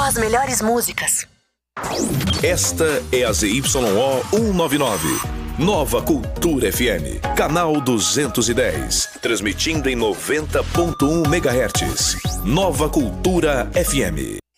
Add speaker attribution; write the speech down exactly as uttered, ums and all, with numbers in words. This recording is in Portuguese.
Speaker 1: as melhores músicas.
Speaker 2: Esta é a Z Y O cento e noventa e nove. Nova Cultura F M. Canal duzentos e dez. Transmitindo em noventa ponto um megahertz. Nova Cultura F M.